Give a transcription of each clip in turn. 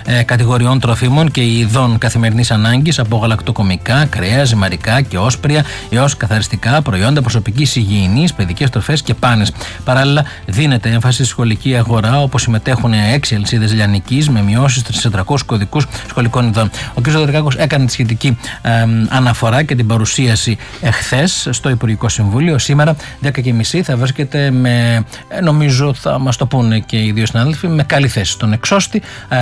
κατηγοριών τροφίμων και ειδών καθημερινής ανάγκης, από γαλακτοκομικά, κρέας, ζυμαρικά και όσπρια έως καθαριστικά προϊόντα προσωπικής υγιεινής, παιδικές τροφές και πάνες. Παράλληλα, δίνεται έμφαση στη σχολική αγορά, όπου συμμετέχουν 6 αλυσίδες λιανικής με μειώσεις σε 400 κωδικούς σχολικών ειδών. Ο κ. Δωδεκάκος έκανε τη σχετική αναφορά και την παρουσίαση εχθές στο Υπουργικό Συμβούλιο. Σήμερα, 10:30, θα βρίσκεται νομίζω θα μας το πούνε και οι δύο συνάδελφοι, με καλή θέση στον εξώστη.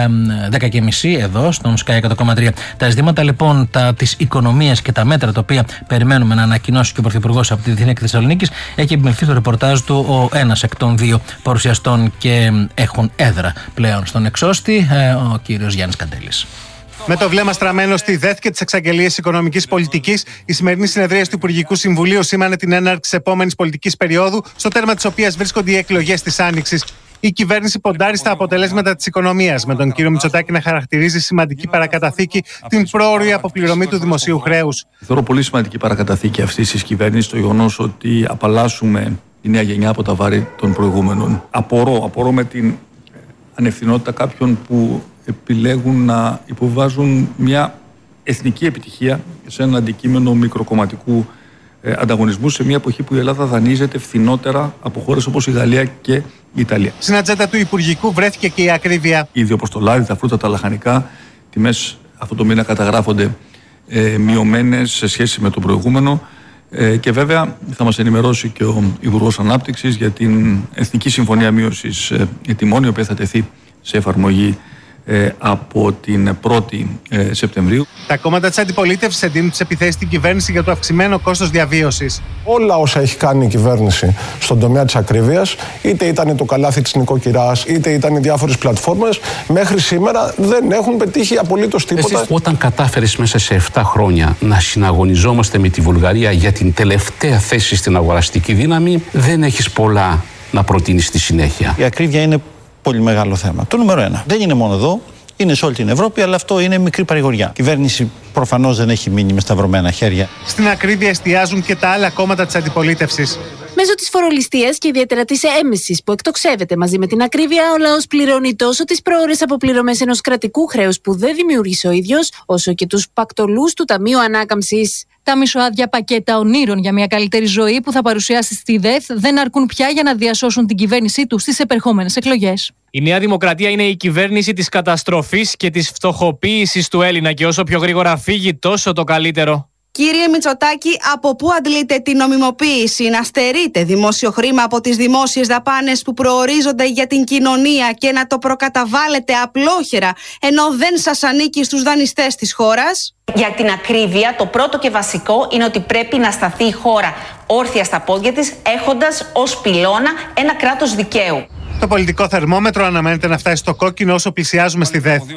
10:30 εδώ στον Sky 100,3. Τα ζητήματα λοιπόν της οικονομίας και τα μέτρα τα οποία περιμένουμε να ανακοινώσει και ο Πρωθυπουργός από τη Διεθνή Θεσσαλονίκης, έχει επιμεληθεί στο ρεπορτάζ του ο ένας εκ των δύο παρουσιαστών και έχουν έδρα πλέον στον εξώστη, ο κύριος Γιάννης Καντέλης. Με το βλέμμα στραμμένο στη ΔΕΘ και τις εξαγγελίες οικονομικής πολιτικής, η σημερινή συνεδρίαση του Υπουργικού Συμβουλίου σήμανε την έναρξη επόμενης πολιτικής περίοδου, στο τέρμα της οποίας βρίσκονται οι εκλογές της Άνοιξης. Η κυβέρνηση ποντάρει στα αποτελέσματα της οικονομίας, με τον κύριο Μητσοτάκη να χαρακτηρίζει σημαντική παρακαταθήκη την πρόωρη αποπληρωμή του δημοσίου χρέους. Θεωρώ πολύ σημαντική παρακαταθήκη αυτής της κυβέρνησης το γεγονός ότι απαλλάσσουμε η νέα γενιά από τα βάρη των προηγούμενων. Απορώ με την ανευθυνότητα κάποιων που επιλέγουν να υποβάζουν μια εθνική επιτυχία σε ένα αντικείμενο μικροκομματικού ανταγωνισμού, σε μια εποχή που η Ελλάδα δανείζεται φθηνότερα από χώρες όπως η Γαλλία και η Ιταλία. Στην ατζέντα του Υπουργικού βρέθηκε και η ακρίβεια. Ήδη όπως το λάδι, τα φρούτα, τα λαχανικά, τιμές αυτό το μήνα καταγράφονται μειωμένες σε σχέση με το προηγούμενο. Και βέβαια θα μας ενημερώσει και ο Υπουργός Ανάπτυξης για την Εθνική Συμφωνία Μείωσης Τιμών, η οποία θα τεθεί σε εφαρμογή από την 1η Σεπτεμβρίου. Τα κόμματα της αντιπολίτευσης εντείνουν τις επιθέσεις στην κυβέρνηση για το αυξημένο κόστος διαβίωσης. Όλα όσα έχει κάνει η κυβέρνηση στον τομέα της ακρίβειας, είτε ήταν το καλάθι της νοικοκυράς, είτε ήταν οι διάφορες πλατφόρμες, μέχρι σήμερα δεν έχουν πετύχει απολύτως τίποτα. Όταν κατάφερες μέσα σε 7 χρόνια να συναγωνιζόμαστε με τη Βουλγαρία για την τελευταία θέση στην αγοραστική δύναμη, δεν έχεις πολλά να προτείνεις στη συνέχεια. Η ακρίβεια είναι πολύ μεγάλο θέμα. Το νούμερο 1. Δεν είναι μόνο εδώ, είναι σε όλη την Ευρώπη, αλλά αυτό είναι μικρή παρηγοριά. Η κυβέρνηση προφανώς δεν έχει μείνει με σταυρωμένα χέρια. Στην ακρίβεια εστιάζουν και τα άλλα κόμματα της αντιπολίτευσης. Μέσω της φορολιστίας και ιδιαίτερα της έμμεσης που εκτοξεύεται μαζί με την ακρίβεια, ο λαός πληρώνει τόσο τις προώρες αποπληρωμές ενός κρατικού χρέους που δεν δημιούργησε ο ίδιος, όσο και τους πακτολούς του Ταμείου Ανάκαμψης. Τα μισοάδια πακέτα ονείρων για μια καλύτερη ζωή που θα παρουσιάσει στη ΔΕΘ δεν αρκούν πια για να διασώσουν την κυβέρνησή του στις επερχόμενες εκλογές. Η Νέα Δημοκρατία είναι η κυβέρνηση της καταστροφής και της φτωχοποίησης του Έλληνα και όσο πιο γρήγορα φύγει, τόσο το καλύτερο. Κύριε Μητσοτάκη, από πού αντλείτε την νομιμοποίηση να στερείτε δημόσιο χρήμα από τις δημόσιες δαπάνες που προορίζονται για την κοινωνία και να το προκαταβάλλετε απλόχερα, ενώ δεν σας ανήκει στους δανειστές της χώρας? Για την ακρίβεια, το πρώτο και βασικό είναι ότι πρέπει να σταθεί η χώρα όρθια στα πόδια της, έχοντας ως πυλώνα ένα κράτος δικαίου. Το πολιτικό θερμόμετρο αναμένεται να φτάσει στο κόκκινο όσο πλησιάζουμε στη ΔΕΘ.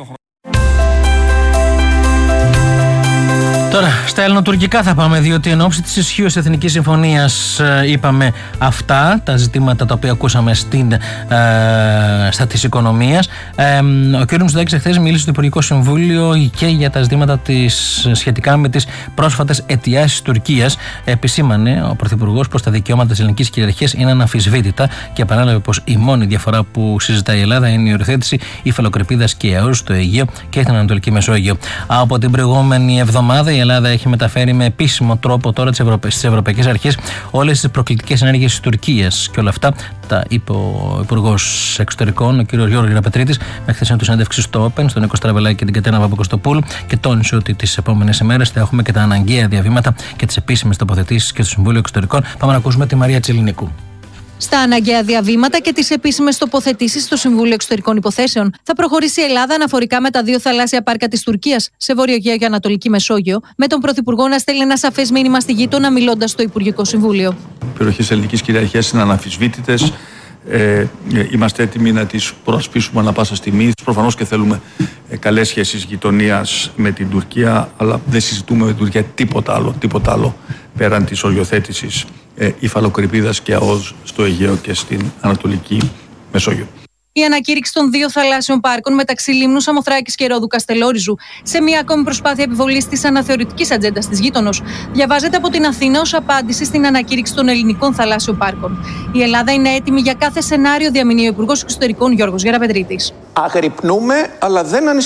Τώρα, στα ελληνοτουρκικά θα πάμε, διότι εν ώψη της ισχύως Εθνικής Συμφωνίας είπαμε αυτά τα ζητήματα τα οποία ακούσαμε στα της οικονομίας. Ο κ. Μητσοτάκης εχθές μίλησε στο Υπουργικό Συμβούλιο και για τα ζητήματα σχετικά με τις πρόσφατες αιτιάσεις της Τουρκίας. Επισήμανε ο Πρωθυπουργός πως τα δικαιώματα της ελληνικής κυριαρχίας είναι αναμφισβήτητα και επανέλαβε πως η μόνη διαφορά που συζητάει η Ελλάδα είναι η οριοθέτηση υφαλοκρηπίδας και αιώλου στο Αιγαίο και την Ανατολική Μεσόγειο. Από την προηγούμενη εβδομάδα η Ελλάδα έχει μεταφέρει με επίσημο τρόπο τώρα στις ευρωπαϊκές αρχές όλες τις προκλητικές ενέργειες της Τουρκίας. Και όλα αυτά τα είπε ο Υπουργός Εξωτερικών, ο κ. Γιώργος Γεραπετρίτης, με χθεσινή του συνέντευξη στο Open, στον Νίκο Στραβελάκη και την Κατερίνα Παπακοστοπούλου, και τόνισε ότι τις επόμενες ημέρες θα έχουμε και τα αναγκαία διαβήματα και τις επίσημες τοποθετήσεις και στο Συμβούλιο Εξωτερικών. Πάμε να ακούσουμε τη Μαρία Τσιλινίκου. Στα αναγκαία διαβήματα και τις επίσημες τοποθετήσεις στο Συμβούλιο Εξωτερικών Υποθέσεων θα προχωρήσει η Ελλάδα αναφορικά με τα 2 θαλάσσια πάρκα της Τουρκίας σε Βόρειο Αιγαίο και Ανατολική Μεσόγειο, με τον Πρωθυπουργό να στέλνει ένα σαφές μήνυμα στη γείτονα μιλώντας στο Υπουργικό Συμβούλιο. Οι περιοχές ελληνικής κυριαρχίας είναι αναμφισβήτητες. Είμαστε έτοιμοι να τις προασπίσουμε ανά πάσα στιγμή. Προφανώς και θέλουμε καλές σχέσεις γειτονίας με την Τουρκία, αλλά δεν συζητούμε με την Τουρκία τίποτα άλλο πέραν της οριοθέτησης υφαλοκρηπίδας και ΑΟΣ στο Αιγαίο και στην Ανατολική Μεσόγειο. Η ανακήρυξη των 2 θαλάσσιων πάρκων μεταξύ Λίμνου Σαμοθράκης και Ρόδου Καστελόριζου σε μια ακόμη προσπάθεια επιβολής της αναθεωρητικής ατζέντας της γείτονος διαβάζεται από την Αθήνα ως απάντηση στην ανακήρυξη των ελληνικών θαλάσσιων πάρκων. Η Ελλάδα είναι έτοιμη για κάθε σενάριο, διαμηνύει ο Υπουργός Εξωτερικών Γιώργος Γεραπετρίτης. Αγρυπνούμε, αλλά δεν ανησυχούμε.